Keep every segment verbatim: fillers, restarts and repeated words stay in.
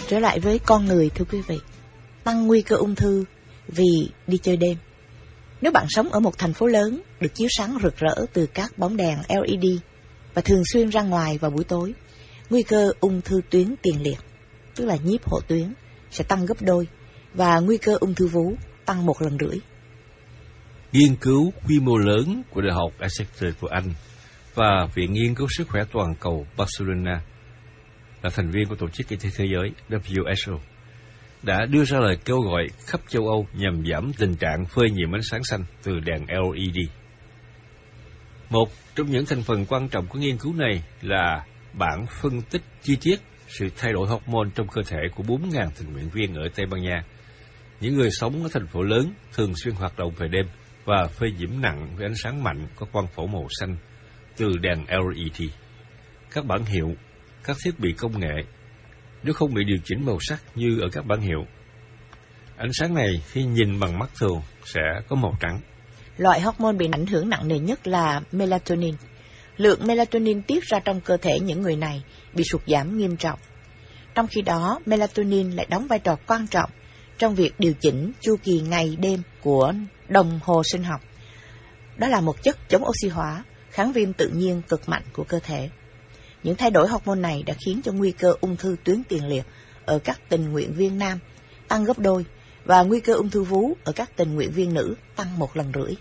Trở lại với con người, thưa quý vị, tăng nguy cơ ung thư vì đi chơi đêm. Nếu bạn sống ở một thành phố lớn được chiếu sáng rực rỡ từ các bóng đèn lờ e đê và thường xuyên ra ngoài vào buổi tối, nguy cơ ung thư tuyến tiền liệt, tức là nhiếp hộ tuyến, sẽ tăng gấp đôi và nguy cơ ung thư vú tăng một lần rưỡi. Nghiên cứu quy mô lớn của Đại học Exeter của Anh và Viện Nghiên cứu Sức khỏe Toàn cầu Barcelona, là thành viên của Tổ chức Y tế Thế giới W H O, đã đưa ra lời kêu gọi khắp châu Âu nhằm giảm tình trạng phơi nhiễm ánh sáng xanh từ đèn lờ e đê. Một trong những thành phần quan trọng của nghiên cứu này là bản phân tích chi tiết sự thay đổi hormone trong cơ thể của bốn nghìn tình nguyện viên ở Tây Ban Nha, những người sống ở thành phố lớn thường xuyên hoạt động về đêm và phơi nhiễm nặng với ánh sáng mạnh có quang phổ màu xanh từ đèn lờ e đê. Các bản hiệu, các thiết bị công nghệ, nếu không bị điều chỉnh màu sắc như ở các bản hiệu, ánh sáng này khi nhìn bằng mắt thường sẽ có màu trắng. Loại hormone bị ảnh hưởng nặng nề nhất là melatonin. Lượng melatonin tiết ra trong cơ thể những người này bị sụt giảm nghiêm trọng. Trong khi đó, melatonin lại đóng vai trò quan trọng trong việc điều chỉnh chu kỳ ngày đêm của đồng hồ sinh học. Đó là một chất chống oxy hóa, kháng viêm tự nhiên cực mạnh của cơ thể. Những thay đổi hormone này đã khiến cho nguy cơ ung thư tuyến tiền liệt ở các tình nguyện viên nam tăng gấp đôi và nguy cơ ung thư vú ở các tình nguyện viên nữ tăng một lần rưỡi.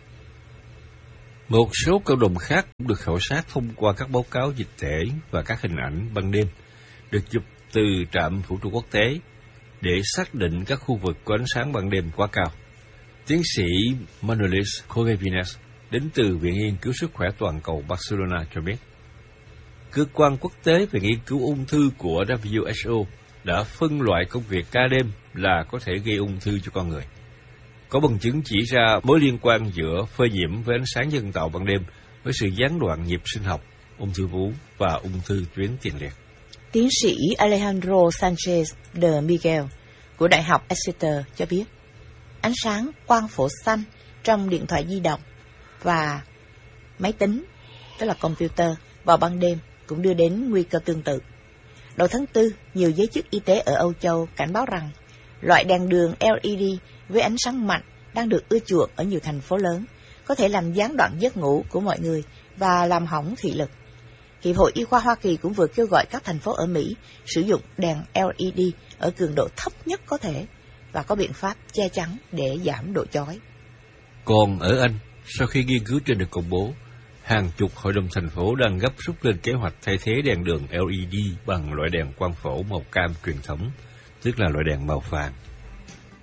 Một số cộng đồng khác cũng được khảo sát thông qua các báo cáo dịch tễ và các hình ảnh ban đêm được chụp từ trạm vũ trụ quốc tế để xác định các khu vực có ánh sáng ban đêm quá cao. Tiến sĩ Manolis Correvinas đến từ Viện Nghiên cứu Sức khỏe Toàn cầu Barcelona cho biết, Cơ quan quốc tế về nghiên cứu ung thư của W H O đã phân loại công việc ca đêm là có thể gây ung thư cho con người. Có bằng chứng chỉ ra mối liên quan giữa phơi nhiễm với ánh sáng nhân tạo ban đêm với sự gián đoạn nhịp sinh học, ung thư vú và ung thư tuyến tiền liệt. Tiến sĩ Alejandro Sanchez de Miguel của Đại học Exeter cho biết, ánh sáng quang phổ xanh trong điện thoại di động và máy tính, tức là computer, vào ban đêm cũng đưa đến nguy cơ tương tự. Đầu tháng tư, nhiều giới chức y tế ở Âu Châu cảnh báo rằng loại đèn đường lờ e đê với ánh sáng mạnh đang được ưa chuộng ở nhiều thành phố lớn, có thể làm gián đoạn giấc ngủ của mọi người và làm hỏng thị lực. Hiệp hội Y khoa Hoa Kỳ cũng vừa kêu gọi các thành phố ở Mỹ sử dụng đèn lờ e đê ở cường độ thấp nhất có thể và có biện pháp che chắn để giảm độ chói. Còn ở Anh, sau khi nghiên cứu trên được công bố, hàng chục hội đồng thành phố đang gấp rút lên kế hoạch thay thế đèn đường lờ e đê bằng loại đèn quang phổ màu cam truyền thống, tức là loại đèn màu vàng.